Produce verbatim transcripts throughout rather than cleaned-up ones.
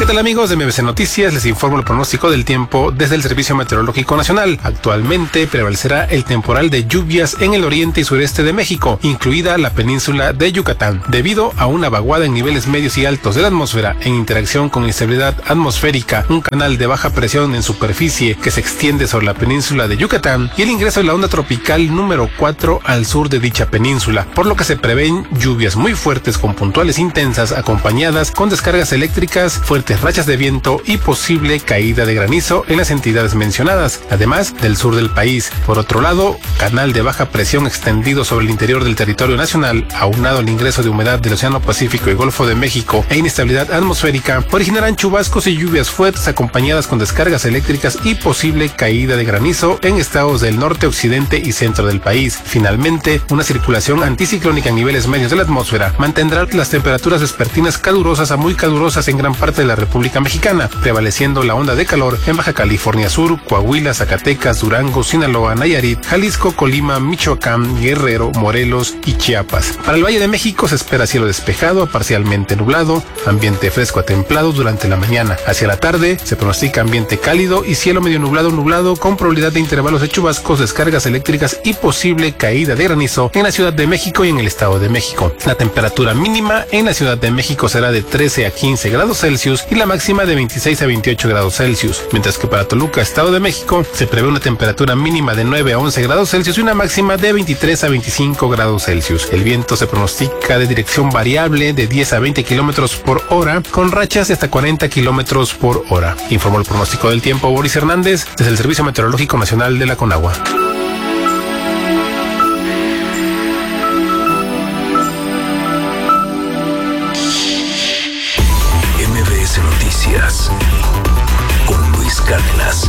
¿Qué tal, amigos de M B C Noticias? Les informo el pronóstico del tiempo desde el Servicio Meteorológico Nacional. Actualmente prevalecerá el temporal de lluvias en el oriente y sureste de México, incluida la península de Yucatán, debido a una vaguada en niveles medios y altos de la atmósfera en interacción con inestabilidad atmosférica, un canal de baja presión en superficie que se extiende sobre la península de Yucatán y el ingreso de la onda tropical número cuatro al sur de dicha península, por lo que se prevén lluvias muy fuertes con puntuales intensas acompañadas con descargas eléctricas, fuertes rachas de viento y posible caída de granizo en las entidades mencionadas, además del sur del país. Por otro lado, canal de baja presión extendido sobre el interior del territorio nacional, aunado al ingreso de humedad del Océano Pacífico y Golfo de México e inestabilidad atmosférica, originarán chubascos y lluvias fuertes acompañadas con descargas eléctricas y posible caída de granizo en estados del norte, occidente y centro del país. Finalmente, una circulación anticiclónica en niveles medios de la atmósfera mantendrá las temperaturas vespertinas calurosas a muy calurosas en gran parte de la República Mexicana, prevaleciendo la onda de calor en Baja California Sur, Coahuila, Zacatecas, Durango, Sinaloa, Nayarit, Jalisco, Colima, Michoacán, Guerrero, Morelos y Chiapas. Para el Valle de México se espera cielo despejado a parcialmente nublado, ambiente fresco a templado durante la mañana. Hacia la tarde se pronostica ambiente cálido y cielo medio nublado nublado con probabilidad de intervalos de chubascos, descargas eléctricas y posible caída de granizo en la Ciudad de México y en el Estado de México. La temperatura mínima en la Ciudad de México será de trece a quince grados Celsius y la máxima de veintiséis a veintiocho grados Celsius, mientras que para Toluca, Estado de México, se prevé una temperatura mínima de nueve a once grados Celsius y una máxima de veintitrés a veinticinco grados Celsius. El viento se pronostica de dirección variable de diez a veinte kilómetros por hora, con rachas de hasta cuarenta kilómetros por hora. Informó el pronóstico del tiempo Boris Hernández desde el Servicio Meteorológico Nacional de la Conagua. Noticias con Luis Cárdenas.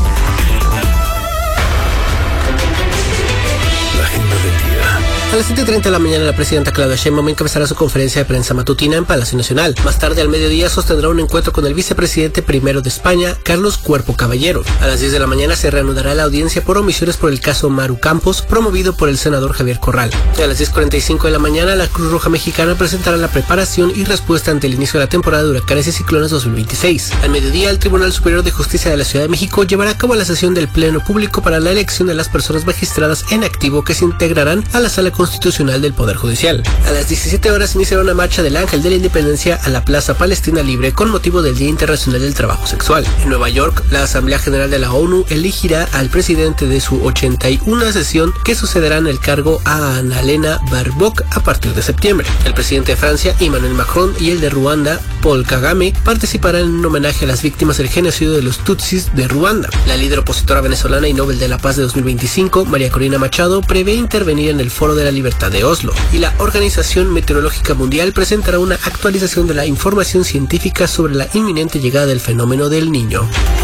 La agenda del día. A las siete y treinta de la mañana, la presidenta Claudia Sheinbaum encabezará su conferencia de prensa matutina en Palacio Nacional. Más tarde, al mediodía, sostendrá un encuentro con el vicepresidente primero de España, Carlos Cuerpo Caballero. A las diez de la mañana se reanudará la audiencia por omisiones por el caso Maru Campos, promovido por el senador Javier Corral. Y a las diez cuarenta y cinco de la mañana, la Cruz Roja Mexicana presentará la preparación y respuesta ante el inicio de la temporada de huracanes y ciclones dos mil veintiséis. Al mediodía, el Tribunal Superior de Justicia de la Ciudad de México llevará a cabo la sesión del Pleno Público para la elección de las personas magistradas en activo que se integrarán a la Sala Constitucional del Poder Judicial. A las diecisiete horas iniciará una marcha del Ángel de la Independencia a la Plaza Palestina Libre con motivo del Día Internacional del Trabajo Sexual. En Nueva York, la Asamblea General de la ONU elegirá al presidente de su ochenta y una sesión, que sucederá en el cargo a Annalena Baerbock a partir de septiembre. El presidente de Francia, Emmanuel Macron, y el de Ruanda, Paul Kagame, participarán en un homenaje a las víctimas del genocidio de los Tutsis de Ruanda. La líder opositora venezolana y Nobel de la Paz de dos mil veinticinco, María Corina Machado, prevé intervenir en el Foro de la Libertad de Oslo. Y la Organización Meteorológica Mundial presentará una actualización de la información científica sobre la inminente llegada del fenómeno del Niño.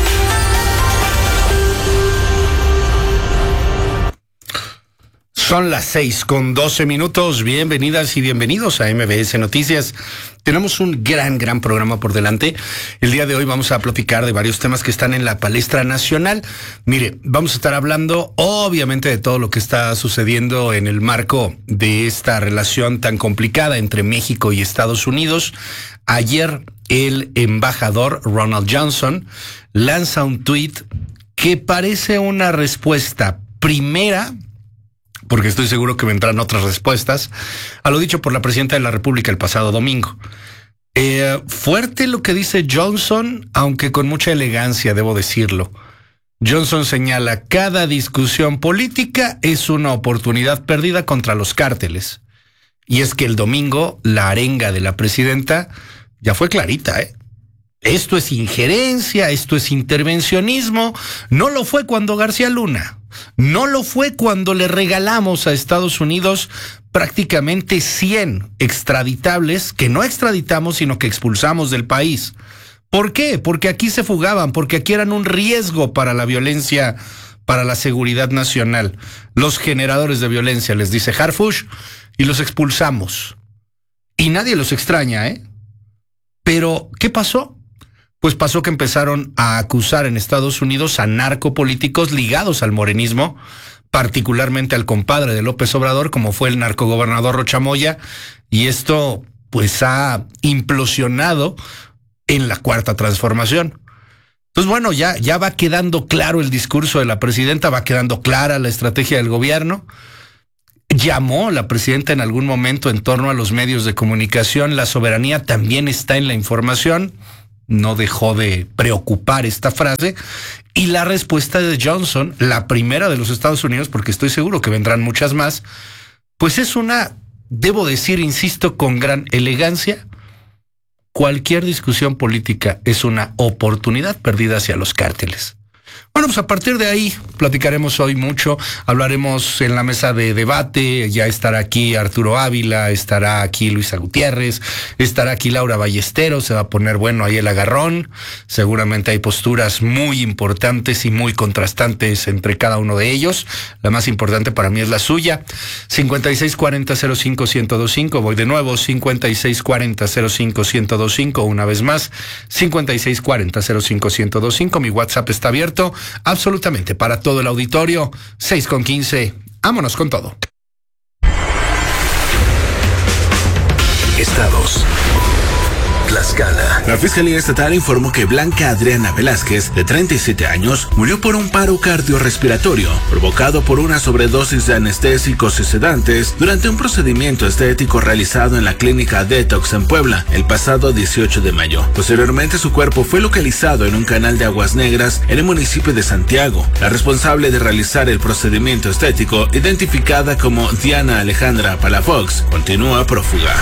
Son las seis con doce minutos. Bienvenidas y bienvenidos a M B S Noticias. Tenemos un gran, gran programa por delante. El día de hoy vamos a platicar de varios temas que están en la palestra nacional. Mire, vamos a estar hablando obviamente de todo lo que está sucediendo en el marco de esta relación tan complicada entre México y Estados Unidos. Ayer el embajador Ronald Johnson lanza un tuit que parece una respuesta primera, porque estoy seguro que vendrán otras respuestas, a lo dicho por la presidenta de la República el pasado domingo. Eh, fuerte lo que dice Johnson, aunque con mucha elegancia, debo decirlo. Johnson señala: cada discusión política es una oportunidad perdida contra los cárteles. Y es que el domingo la arenga de la presidenta ya fue clarita, ¿eh? Esto es injerencia, esto es intervencionismo. No lo fue cuando García Luna. No lo fue cuando le regalamos a Estados Unidos prácticamente cien extraditables que no extraditamos, sino que expulsamos del país. ¿Por qué? Porque aquí se fugaban, porque aquí eran un riesgo para la violencia, para la seguridad nacional. Los generadores de violencia, les dice Harfush, y los expulsamos. Y nadie los extraña, ¿eh? Pero, ¿qué pasó? Pues pasó que empezaron a acusar en Estados Unidos a narcopolíticos ligados al morenismo, particularmente al compadre de López Obrador, como fue el narcogobernador Rocha Moya, y esto pues ha implosionado en la Cuarta Transformación. Entonces, bueno, ya, ya va quedando claro el discurso de la presidenta, va quedando clara la estrategia del gobierno. Llamó la presidenta en algún momento en torno a los medios de comunicación. La soberanía también está en la información. No dejó de preocupar esta frase. Y la respuesta de Johnson, la primera de los Estados Unidos, porque estoy seguro que vendrán muchas más, pues es una, debo decir, insisto, con gran elegancia, cualquier discusión política es una oportunidad perdida hacia los cárteles. Bueno, pues a partir de ahí platicaremos hoy mucho, hablaremos en la mesa de debate, ya estará aquí Arturo Ávila, estará aquí Luisa Gutiérrez, estará aquí Laura Ballesteros, se va a poner bueno ahí el agarrón, seguramente hay posturas muy importantes y muy contrastantes entre cada uno de ellos, la más importante para mí es la suya, cincuenta y seis cuarenta cero cinco ciento veinticinco, voy de nuevo, cincuenta y seis cuarenta cero cinco ciento veinticinco, una vez más, cincuenta y seis cuarenta cero cinco ciento veinticinco, mi WhatsApp está abierto, absolutamente para todo el auditorio. Seis con quince, vámonos con todo. Estados. Tlaxcala. La Fiscalía Estatal informó que Blanca Adriana Velázquez, de treinta y siete años, murió por un paro cardiorrespiratorio provocado por una sobredosis de anestésicos y sedantes durante un procedimiento estético realizado en la clínica Detox en Puebla el pasado dieciocho de mayo. Posteriormente, su cuerpo fue localizado en un canal de aguas negras en el municipio de Santiago. La responsable de realizar el procedimiento estético, identificada como Diana Alejandra Palafox, continúa prófuga.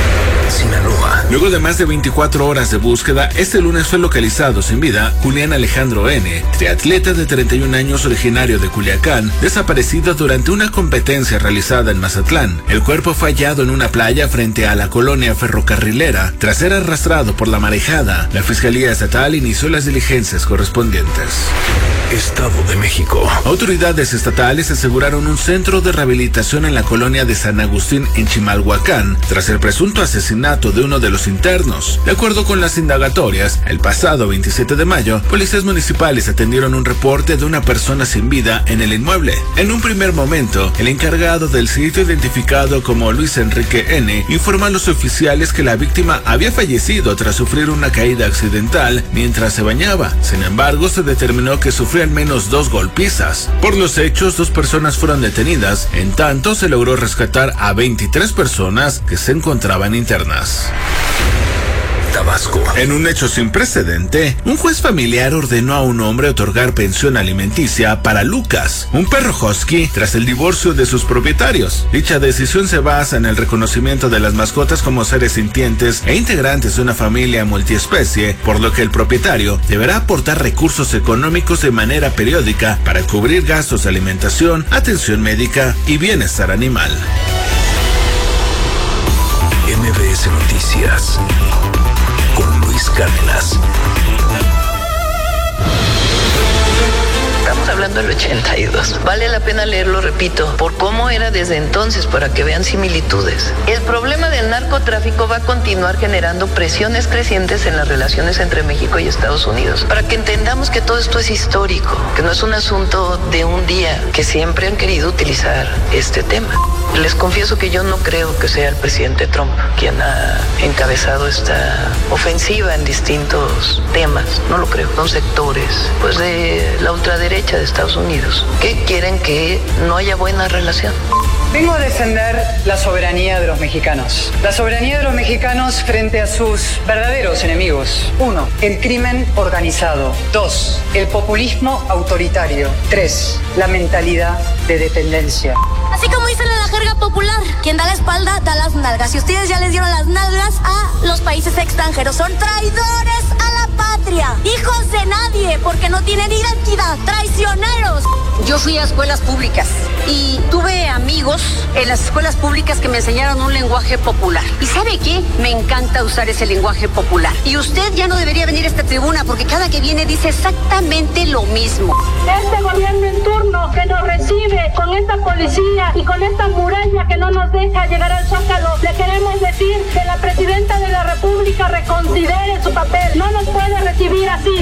Sinaloa. Luego de más de veinticuatro horas de búsqueda, este lunes fue localizado sin vida Julián Alejandro N., triatleta de treinta y un años originario de Culiacán, desaparecido durante una competencia realizada en Mazatlán. El cuerpo fue hallado en una playa frente a la colonia ferrocarrilera. Tras ser arrastrado por la marejada, la Fiscalía Estatal inició las diligencias correspondientes. Estado de México. Autoridades estatales aseguraron un centro de rehabilitación en la colonia de San Agustín en Chimalhuacán tras el presunto asesinato de uno de los internos. De acuerdo con las indagatorias, el pasado veintisiete de mayo, policías municipales atendieron un reporte de una persona sin vida en el inmueble. En un primer momento, el encargado del sitio, identificado como Luis Enrique N., informó a los oficiales que la víctima había fallecido tras sufrir una caída accidental mientras se bañaba. Sin embargo, se determinó que sufrió al menos dos golpizas. Por los hechos, dos personas fueron detenidas. En tanto, se logró rescatar a veintitrés personas que se encontraban internas. Tabasco. En un hecho sin precedente, un juez familiar ordenó a un hombre otorgar pensión alimenticia para Lucas, un perro husky, tras el divorcio de sus propietarios. Dicha decisión se basa en el reconocimiento de las mascotas como seres sintientes e integrantes de una familia multiespecie, por lo que el propietario deberá aportar recursos económicos de manera periódica para cubrir gastos de alimentación, atención médica y bienestar animal. M V S Noticias con Luis Cárdenas. Estamos hablando del ochenta y dos. Vale la pena leerlo, repito, por cómo era desde entonces, para que vean similitudes. El problema del narcotráfico va a continuar generando presiones crecientes en las relaciones entre México y Estados Unidos, para que entendamos que todo esto es histórico, que no es un asunto de un día, que siempre han querido utilizar este tema. Les confieso que yo no creo que sea el presidente Trump quien ha encabezado esta ofensiva en distintos temas. No lo creo. Son sectores, pues, de la ultraderecha de Estados Unidos que quieren que no haya buena relación. Vengo a defender la soberanía de los mexicanos. La soberanía de los mexicanos frente a sus verdaderos enemigos. Uno, el crimen organizado. Dos, el populismo autoritario. Tres, la mentalidad de dependencia. Así como dicen en la jerga popular, quien da la espalda da las nalgas. Y ustedes ya les dieron las nalgas a los países extranjeros. Son traidores a la patria. Hijos de nadie, porque no tienen identidad. Traicioneros. Yo fui a escuelas públicas y tuve amigos en las escuelas públicas que me enseñaron un lenguaje popular. ¿Y sabe qué? Me encanta usar ese lenguaje popular. Y usted ya no debería venir a esta tribuna porque cada que viene dice exactamente lo mismo. Este gobierno en turno que nos recibe con esta policía y con esta muralla que no nos deja llegar al Zócalo, le queremos decir que la presidenta de la República reconsidere su papel. No nos puede recibir así.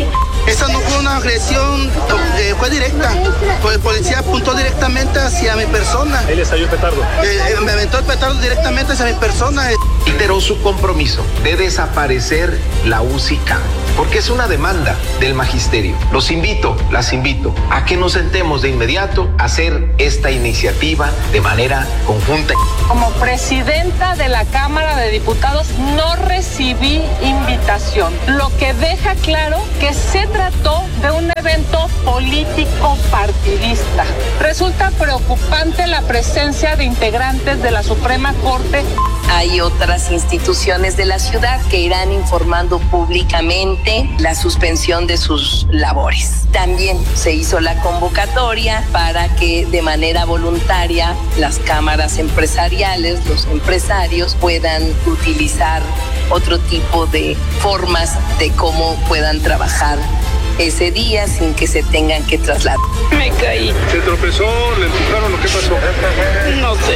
Esa no fue una agresión, eh, fue directa. Pues el policía apuntó directamente hacia mi persona. ¿Él estalló el petardo? Eh, eh, me aventó el petardo directamente hacia mi persona. Reiteró su compromiso de desaparecer la U C I C A, porque es una demanda del magisterio. Los invito, las invito a que nos sentemos de inmediato a hacer esta iniciativa de manera conjunta. Como presidenta de la Cámara de Diputados no recibí invitación, lo que deja claro que se trató de un evento político partidista. Resulta preocupante la presencia de integrantes de la Suprema Corte. Hay otras instituciones de la ciudad que irán informando públicamente la suspensión de sus labores. También se hizo la convocatoria para que de manera voluntaria las cámaras empresariales, los empresarios puedan utilizar otro tipo de formas de cómo puedan trabajar ese día sin que se tengan que trasladar. Me caí. ¿Se tropezó? ¿Le empujaron o qué pasó? No sé.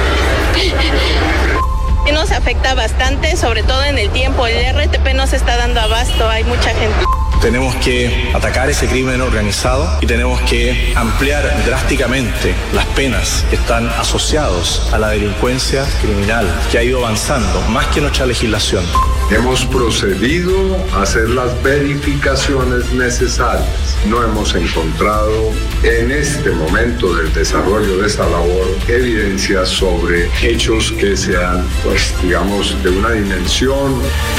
Nos afecta bastante, sobre todo en el tiempo. El R T P no se está dando abasto, hay mucha gente. Tenemos que atacar ese crimen organizado y tenemos que ampliar drásticamente las penas que están asociados a la delincuencia criminal, que ha ido avanzando más que nuestra legislación. Hemos procedido a hacer las verificaciones necesarias. No hemos encontrado en este momento del desarrollo de esta labor evidencias sobre hechos que sean, pues, digamos, de una dimensión.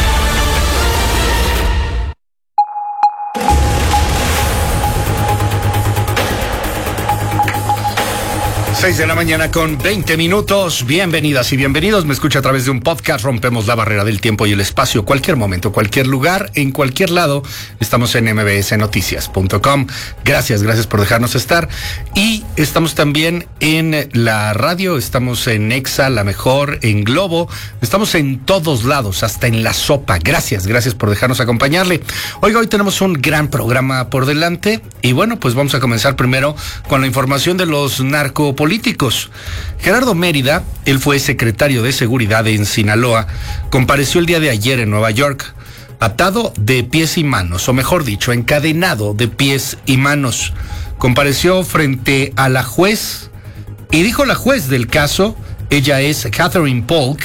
seis de la mañana con veinte minutos. Bienvenidas y bienvenidos. Me escucha a través de un podcast. Rompemos la barrera del tiempo y el espacio. Cualquier momento, cualquier lugar, en cualquier lado. Estamos en m b s noticias punto com. Gracias, gracias por dejarnos estar. Y estamos también en la radio. Estamos en Exa, La Mejor, en Globo. Estamos en todos lados, hasta en La Sopa. Gracias, gracias por dejarnos acompañarle. Oiga, hoy tenemos un gran programa por delante. Y bueno, pues vamos a comenzar primero con la información de los narcopolíticos. Gerardo Mérida, él fue secretario de Seguridad en Sinaloa, compareció el día de ayer en Nueva York, atado de pies y manos, o mejor dicho, encadenado de pies y manos. Compareció frente a la juez y dijo la juez del caso, ella es Catherine Polk,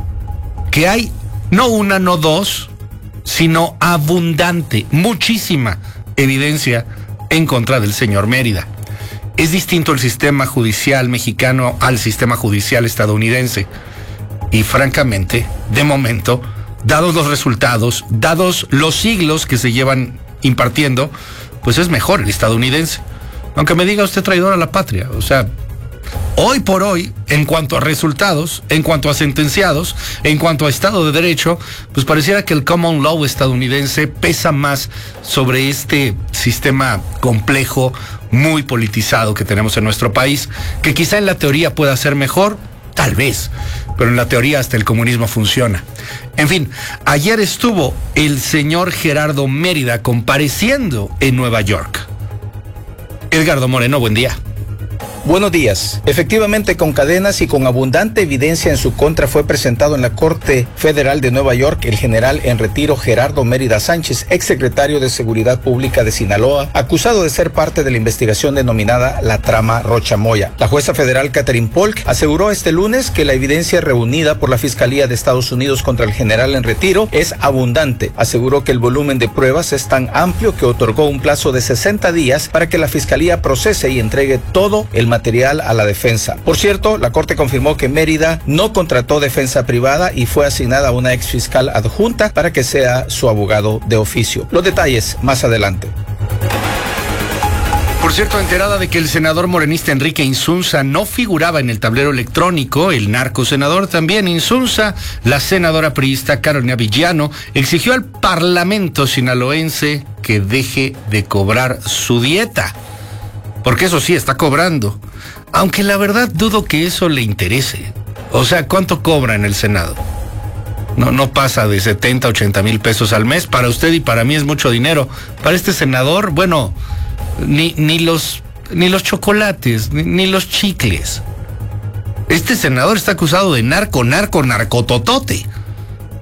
que hay no una, no dos, sino abundante, muchísima evidencia en contra del señor Mérida. Es distinto el sistema judicial mexicano al sistema judicial estadounidense. Y francamente, de momento, dados los resultados, dados los siglos que se llevan impartiendo, pues es mejor el estadounidense. Aunque me diga usted traidor a la patria. O sea, hoy por hoy, en cuanto a resultados, en cuanto a sentenciados, en cuanto a Estado de Derecho, pues pareciera que el common law estadounidense pesa más sobre este sistema complejo, muy politizado que tenemos en nuestro país, que quizá en la teoría pueda ser mejor, tal vez, pero en la teoría hasta el comunismo funciona. En fin, ayer estuvo el señor Gerardo Mérida compareciendo en Nueva York. Edgardo Moreno, buen día. Buenos días. Efectivamente, con cadenas y con abundante evidencia en su contra fue presentado en la Corte Federal de Nueva York el general en retiro Gerardo Mérida Sánchez, exsecretario de Seguridad Pública de Sinaloa, acusado de ser parte de la investigación denominada la trama Rocha Moya. La jueza federal Catherine Polk aseguró este lunes que la evidencia reunida por la Fiscalía de Estados Unidos contra el general en retiro es abundante. Aseguró que el volumen de pruebas es tan amplio que otorgó un plazo de sesenta días para que la Fiscalía procese y entregue todo el material a la defensa. Por cierto, la Corte confirmó que Mérida no contrató defensa privada y fue asignada a una ex fiscal adjunta para que sea su abogado de oficio. Los detalles más adelante. Por cierto, enterada de que el senador morenista Enrique Insunza no figuraba en el tablero electrónico, el narcosenador también Insunza, la senadora priista Carolina Villano, exigió al Parlamento sinaloense que deje de cobrar su dieta. Porque eso sí, está cobrando. Aunque la verdad dudo que eso le interese. O sea, ¿cuánto cobra en el Senado? No, no pasa de setenta, ochenta mil pesos al mes. Para usted y para mí es mucho dinero. Para este senador, bueno, ni, ni los, ni los chocolates, ni, ni los chicles. Este senador está acusado de narco, narco, narcototote.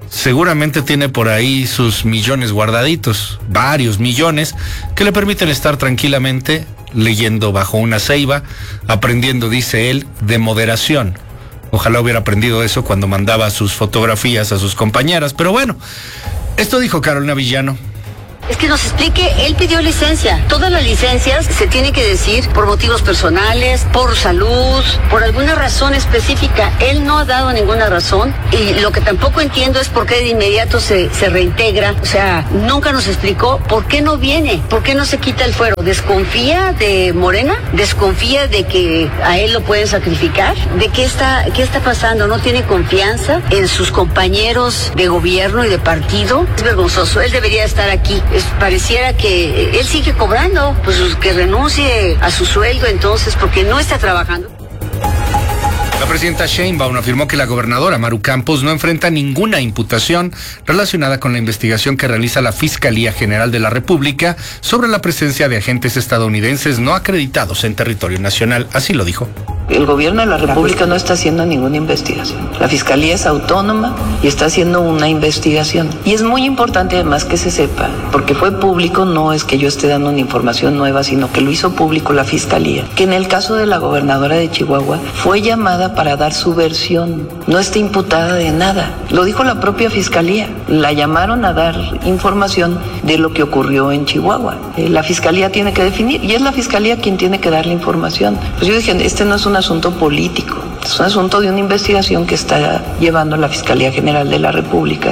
seguramente tiene por ahí sus millones guardaditos, varios millones, que le permiten estar tranquilamente leyendo bajo una ceiba, aprendiendo, dice él, de moderación. Ojalá hubiera aprendido eso cuando mandaba sus fotografías a sus compañeras, pero bueno, esto dijo Carolina Villano. Es que nos explique, él pidió licencia. Todas las licencias se tienen que decir por motivos personales, por salud, por alguna razón específica. Él no ha dado ninguna razón y lo que tampoco entiendo es por qué de inmediato se, se reintegra. O sea, nunca nos explicó por qué no viene, por qué no se quita el fuero. ¿Desconfía de Morena? ¿Desconfía de que a él lo pueden sacrificar? ¿De qué está, qué está pasando? ¿No tiene confianza en sus compañeros de gobierno y de partido? Es vergonzoso, él debería estar aquí. Pareciera que él sigue cobrando, pues que renuncie a su sueldo entonces, porque no está trabajando. La presidenta Sheinbaum afirmó que la gobernadora Maru Campos no enfrenta ninguna imputación relacionada con la investigación que realiza la Fiscalía General de la República sobre la presencia de agentes estadounidenses no acreditados en territorio nacional. Así lo dijo. El gobierno de la República no está haciendo ninguna investigación. La Fiscalía es autónoma y está haciendo una investigación. Y es muy importante además que se sepa, porque fue público, no es que yo esté dando una información nueva, sino que lo hizo público la Fiscalía, que en el caso de la gobernadora de Chihuahua fue llamada para dar su versión. No está imputada de nada. Lo dijo la propia Fiscalía. La llamaron a dar información de lo que ocurrió en Chihuahua. Eh, la Fiscalía tiene que definir y es la Fiscalía quien tiene que dar la información. Pues yo dije, este no es una asunto político, es un asunto de una investigación que está llevando la Fiscalía General de la República.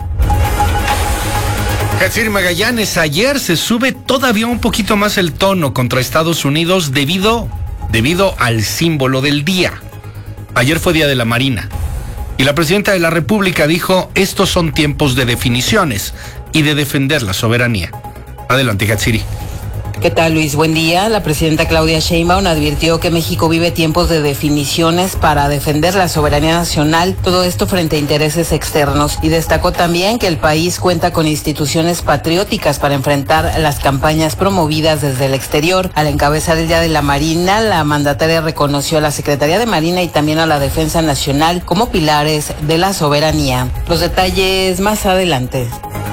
Hatsiri Magallanes, ayer se sube todavía un poquito más el tono contra Estados Unidos debido, debido al símbolo del día. Ayer fue Día de la Marina y la presidenta de la República dijo, estos son tiempos de definiciones y de defender la soberanía. Adelante, Hatsiri. ¿Qué tal, Luis? Buen día. La presidenta Claudia Sheinbaum advirtió que México vive tiempos de definiciones para defender la soberanía nacional, todo esto frente a intereses externos, y destacó también que el país cuenta con instituciones patrióticas para enfrentar las campañas promovidas desde el exterior. Al encabezar el Día de la Marina, la mandataria reconoció a la Secretaría de Marina y también a la Defensa Nacional como pilares de la soberanía. Los detalles más adelante.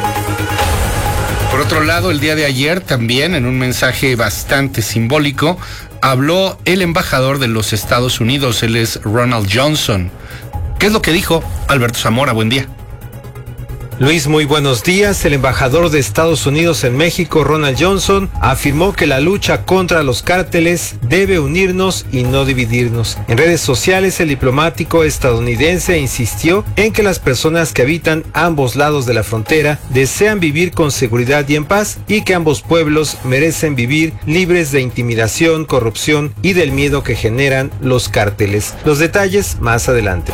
Por otro lado, el día de ayer también, en un mensaje bastante simbólico, habló el embajador de los Estados Unidos, él es Ronald Johnson. ¿Qué es lo que dijo? Alberto Zamora, buen día. Luis, muy buenos días. El embajador de Estados Unidos en México, Ronald Johnson, afirmó que la lucha contra los cárteles debe unirnos y no dividirnos. En redes sociales, el diplomático estadounidense insistió en que las personas que habitan ambos lados de la frontera desean vivir con seguridad y en paz, y que ambos pueblos merecen vivir libres de intimidación, corrupción y del miedo que generan los cárteles. Los detalles más adelante.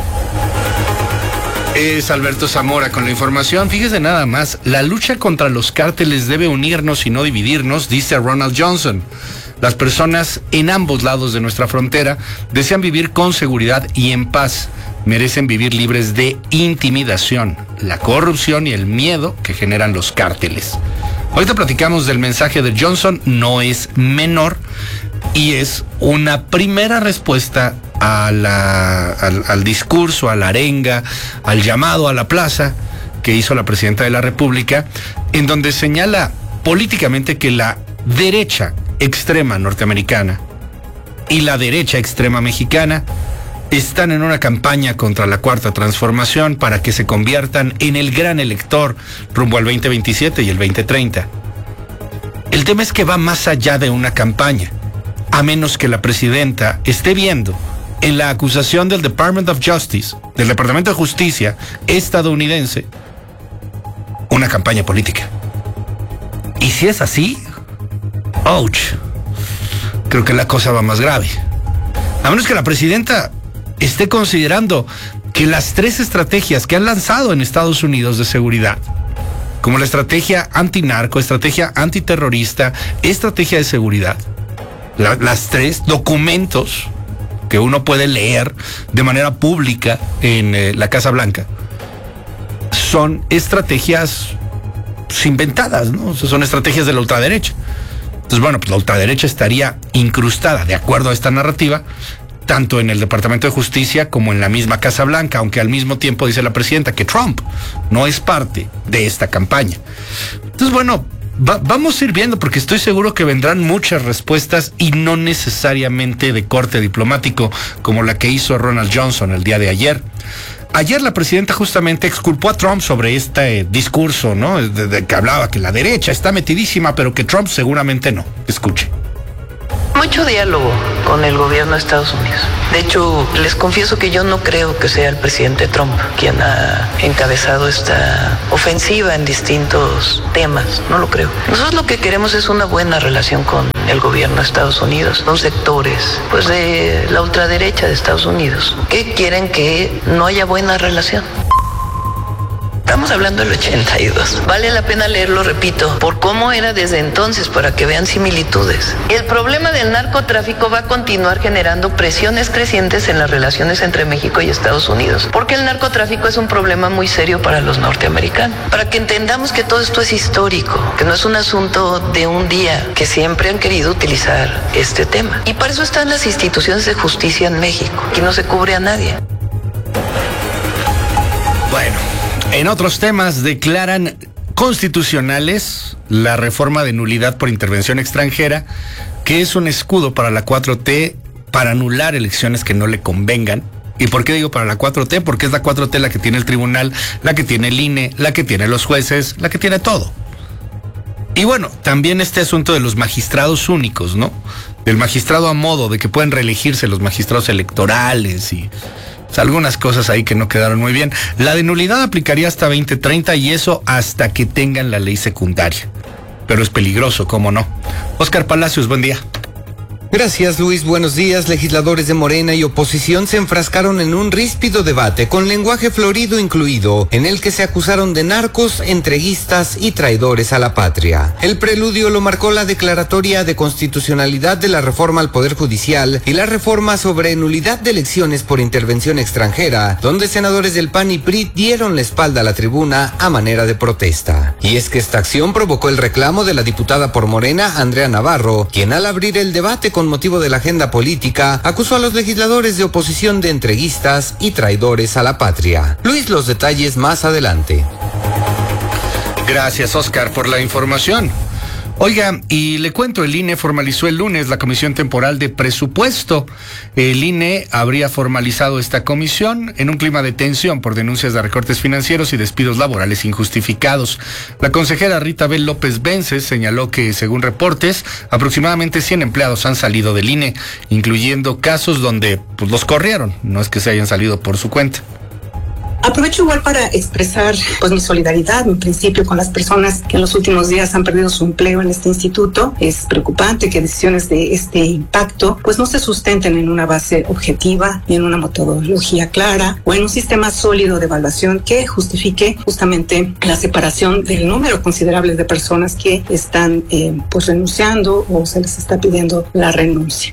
Es Alberto Zamora con la información. Fíjese nada más, la lucha contra los cárteles debe unirnos y no dividirnos, dice Ronald Johnson. Las personas en ambos lados de nuestra frontera desean vivir con seguridad y en paz. Merecen vivir libres de intimidación, la corrupción y el miedo que generan los cárteles. Ahorita platicamos del mensaje de Johnson, no es menor y es una primera respuesta a la, al, al discurso, a la arenga, al llamado a la plaza que hizo la presidenta de la República, en donde señala políticamente que la derecha extrema norteamericana y la derecha extrema mexicana están en una campaña contra la Cuarta Transformación para que se conviertan en el gran elector rumbo al veinte veintisiete y el veinte treinta. El tema es que va más allá de una campaña, a menos que la presidenta esté viendo en la acusación del Department of Justice, del Departamento de Justicia estadounidense, una campaña política. Y si es así, ouch, creo que la cosa va más grave. A menos que la presidenta esté considerando que las tres estrategias que han lanzado en Estados Unidos de seguridad, como la estrategia antinarco, estrategia antiterrorista, estrategia de seguridad, la, las tres documentos que uno puede leer de manera pública en eh, la Casa Blanca, son estrategias inventadas, ¿no? O sea, son estrategias de la ultraderecha. Entonces, bueno, pues la ultraderecha estaría incrustada, de acuerdo a esta narrativa, tanto en el Departamento de Justicia como en la misma Casa Blanca, aunque al mismo tiempo dice la presidenta que Trump no es parte de esta campaña. Entonces, bueno, va, vamos a ir viendo, porque estoy seguro que vendrán muchas respuestas y no necesariamente de corte diplomático, como la que hizo Ronald Johnson el día de ayer. Ayer la presidenta justamente exculpó a Trump sobre este eh, discurso, ¿no? De, de que hablaba que la derecha está metidísima, pero que Trump seguramente no. Escuche. Mucho diálogo con el gobierno de Estados Unidos. De hecho, les confieso que yo no creo que sea el presidente Trump quien ha encabezado esta ofensiva en distintos temas. No lo creo. Nosotros lo que queremos es una buena relación con el gobierno de Estados Unidos, con sectores pues de la ultraderecha de Estados Unidos, que quieren que no haya buena relación. Estamos hablando del ochenta y dos. Vale la pena leerlo, repito, por cómo era desde entonces, para que vean similitudes. El problema del narcotráfico va a continuar generando presiones crecientes en las relaciones entre México y Estados Unidos, porque el narcotráfico es un problema muy serio para los norteamericanos. Para que entendamos que todo esto es histórico, que no es un asunto de un día, que siempre han querido utilizar este tema. Y para eso están las instituciones de justicia en México. Aquí no se cubre a nadie. Bueno. En otros temas, declaran constitucionales la reforma de nulidad por intervención extranjera, que es un escudo para la cuatro T para anular elecciones que no le convengan. ¿Y por qué digo para la cuatro T? Porque es la cuatro T la que tiene el tribunal, la que tiene el I N E, la que tiene los jueces, la que tiene todo. Y bueno, también este asunto de los magistrados únicos, ¿no? Del magistrado a modo, de que pueden reelegirse los magistrados electorales y algunas cosas ahí que no quedaron muy bien. La de nulidad aplicaría hasta veinte treinta y eso hasta que tengan la ley secundaria. Pero es peligroso, ¿cómo no? Óscar Palacios, buen día. Gracias, Luis. Buenos días. Legisladores de Morena y oposición se enfrascaron en un ríspido debate con lenguaje florido incluido, en el que se acusaron de narcos, entreguistas y traidores a la patria. El preludio lo marcó la declaratoria de constitucionalidad de la reforma al Poder Judicial y la reforma sobre nulidad de elecciones por intervención extranjera, donde senadores del P A N y P R I dieron la espalda a la tribuna a manera de protesta. Y es que esta acción provocó el reclamo de la diputada por Morena, Andrea Navarro, quien al abrir el debate con motivo de la agenda política, acusó a los legisladores de oposición de entreguistas y traidores a la patria. Luis, los detalles más adelante. Gracias, Óscar, por la información. Oiga, y le cuento, el I N E formalizó el lunes la Comisión Temporal de Presupuesto. El I N E habría formalizado esta comisión en un clima de tensión por denuncias de recortes financieros y despidos laborales injustificados. La consejera Rita Bel López Vences señaló que, según reportes, aproximadamente cien empleados han salido del I N E, incluyendo casos donde pues, los corrieron, no es que se hayan salido por su cuenta. Aprovecho igual para expresar pues mi solidaridad, en principio, con las personas que en los últimos días han perdido su empleo en este instituto. Es preocupante que decisiones de este impacto pues no se sustenten en una base objetiva, ni en una metodología clara o en un sistema sólido de evaluación que justifique justamente la separación del número considerable de personas que están eh, pues renunciando o se les está pidiendo la renuncia.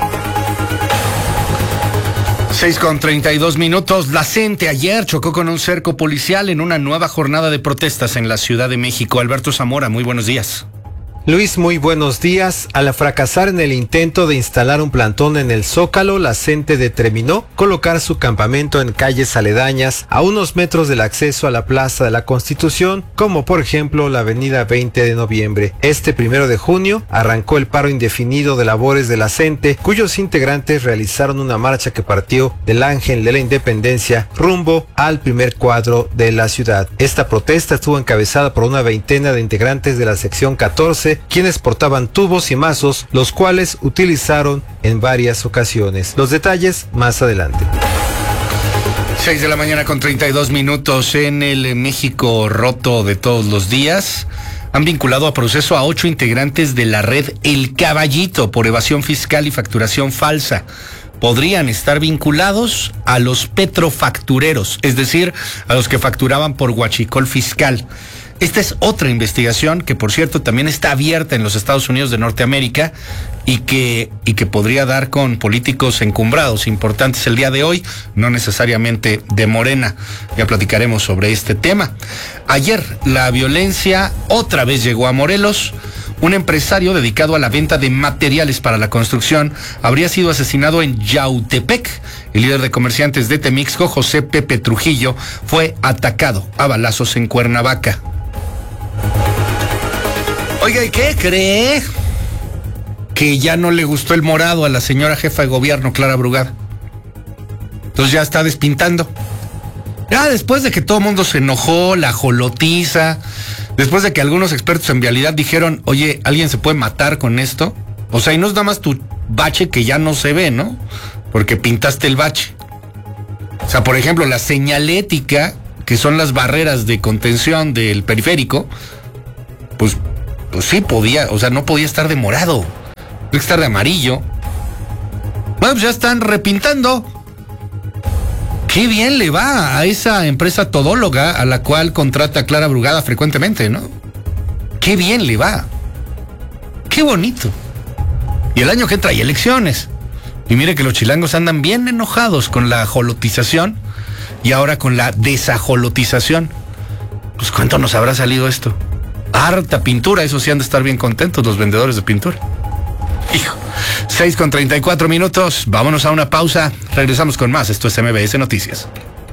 seis con treinta y dos minutos. La CENTE ayer chocó con un cerco policial en una nueva jornada de protestas en la Ciudad de México. Alberto Zamora, muy buenos días. Luis, muy buenos días. Al fracasar en el intento de instalar un plantón en el Zócalo, la CENTE determinó colocar su campamento en calles aledañas a unos metros del acceso a la Plaza de la Constitución, como por ejemplo la avenida veinte de noviembre. Este primero de junio arrancó el paro indefinido de labores de la CENTE, cuyos integrantes realizaron una marcha que partió del Ángel de la Independencia rumbo al primer cuadro de la ciudad. Esta protesta estuvo encabezada por una veintena de integrantes de la sección catorce, quienes portaban tubos y mazos, los cuales utilizaron en varias ocasiones. Los detalles más adelante. seis de la mañana con treinta y dos minutos. En el México roto de todos los días, han vinculado a proceso a ocho integrantes de la red El Caballito por evasión fiscal y facturación falsa. Podrían estar vinculados a los petrofactureros, es decir, a los que facturaban por huachicol fiscal. Esta es otra investigación que, por cierto, también está abierta en los Estados Unidos de Norteamérica y que, y que podría dar con políticos encumbrados importantes el día de hoy, no necesariamente de Morena. Ya platicaremos sobre este tema. Ayer la violencia otra vez llegó a Morelos. un empresario dedicado a la venta de materiales para la construcción, habría sido asesinado en Yautepec. El líder de comerciantes de Temixco, José Pepe Trujillo, fue atacado a balazos en Cuernavaca. Oiga, ¿y qué cree? Que ya no le gustó el morado a la señora jefa de gobierno, Clara Brugada. Entonces ya está despintando. Ya después de que todo el mundo se enojó, la jolotiza, después de que algunos expertos en vialidad dijeron, oye, ¿alguien se puede matar con esto? O sea, y no es nada más tu bache que ya no se ve, ¿no? Porque pintaste el bache. O sea, por ejemplo, la señalética, que son las barreras de contención del periférico, pues, pues sí podía, o sea, no podía estar de morado. Tiene que estar de amarillo. Bueno, pues ya están repintando. Qué bien le va a esa empresa todóloga a la cual contrata Clara Brugada frecuentemente, ¿no? Qué bien le va. Qué bonito. Y el año que entra hay elecciones. Y mire que los chilangos andan bien enojados con la jolotización y ahora con la desajolotización. Pues ¿cuánto nos habrá salido esto? Harta pintura, eso sí han de estar bien contentos los vendedores de pintura. Hijo, seis con treinta y cuatro minutos, vámonos a una pausa, regresamos con más, esto es M B S Noticias.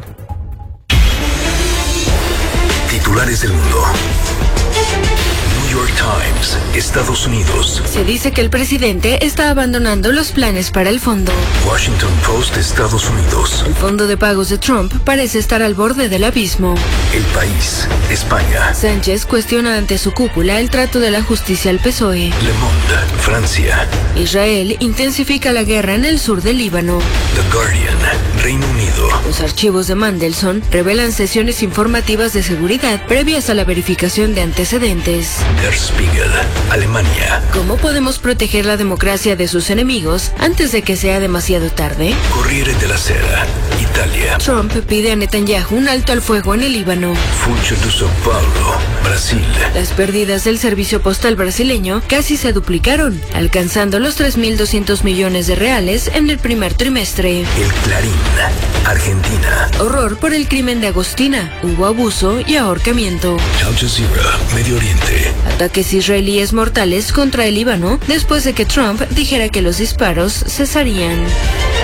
Titulares del mundo. New York Times, Estados Unidos. Se dice que el presidente está abandonando los planes para el fondo. Washington Post, Estados Unidos. El fondo de pagos de Trump parece estar al borde del abismo. El País, España. Sánchez cuestiona ante su cúpula el trato de la justicia al P S O E. Le Monde, Francia. Israel intensifica la guerra en el sur del Líbano. The Guardian, Reino Unido. Los archivos de Mandelson revelan sesiones informativas de seguridad previas a la verificación de antecedentes. Der Spiegel, Alemania. ¿Cómo podemos proteger la democracia de sus enemigos antes de que sea demasiado tarde? Corriere della Sera, Italia. Trump pide a Netanyahu un alto al fuego en el Líbano. Funcho de São Paulo, Brasil. Las pérdidas del servicio postal brasileño casi se duplicaron, alcanzando los tres mil doscientos millones de reales en el primer trimestre. El Clarín, Argentina. Horror por el crimen de Agostina. Hubo abuso y ahorcamiento. Al Jazeera, Medio Oriente. Ataques israelíes mortales contra el Líbano después de que Trump dijera que los disparos cesarían.